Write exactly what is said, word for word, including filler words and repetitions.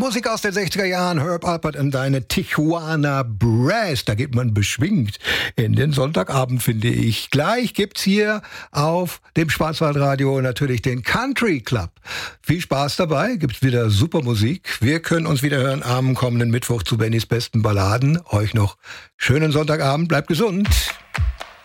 Musik aus den sechziger Jahren, Herb Alpert und deine Tijuana Brass. Da geht man beschwingt in den Sonntagabend, finde ich. Gleich gibt's hier auf dem Schwarzwaldradio natürlich den Country Club. Viel Spaß dabei, gibt's wieder super Musik. Wir können uns wieder hören am kommenden Mittwoch zu Bennys besten Balladen. Euch noch schönen Sonntagabend, bleibt gesund.